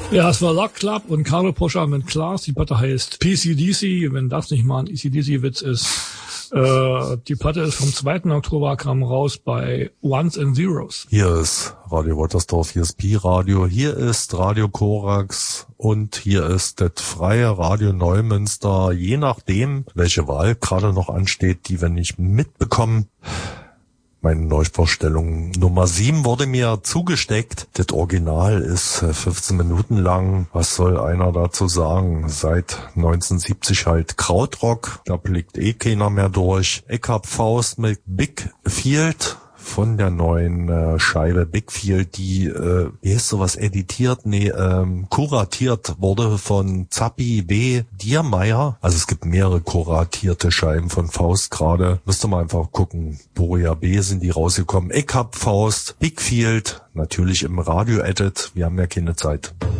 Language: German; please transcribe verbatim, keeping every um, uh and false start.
Ja, es war Lock Club und Carlo Poscher mit Class. Die Platte heißt P C D C. Wenn das nicht mal ein E C D C-Witz ist. Äh, die Platte ist vom zweiten Oktober, kam raus bei Ones and Zeros. Hier ist Radio Woltersdorf, hier ist Pi-Radio, hier ist Radio Korax und hier ist das freie Radio Neumünster. Je nachdem, welche Wahl gerade noch ansteht, die wir nicht mitbekommen. Meine Neuvorstellung Nummer sieben wurde mir zugesteckt. Das Original ist fünfzehn Minuten lang. Was soll einer dazu sagen? Seit neunzehnhundertsiebzig halt Krautrock. Da blickt eh keiner mehr durch. Ich hab Faust mit Big Field von der neuen äh, Scheibe Big Field, die, äh, wie heißt sowas, editiert, nee, ähm, kuratiert wurde von Zappi B. Diermeier. Also es gibt mehrere kuratierte Scheiben von Faust gerade. Müsste man einfach gucken. Boria B sind die rausgekommen. Ich hab Faust, Big Field, natürlich im Radio-Edit. Wir haben ja keine Zeit.